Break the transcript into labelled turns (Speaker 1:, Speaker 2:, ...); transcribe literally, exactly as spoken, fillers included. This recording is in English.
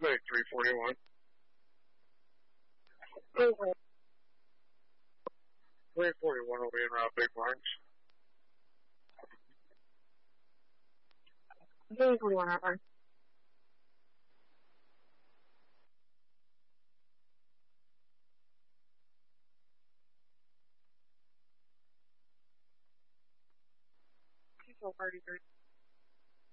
Speaker 1: say three forty-one. three forty-one will be in route Big Barns.
Speaker 2: three forty-one route Barns. Party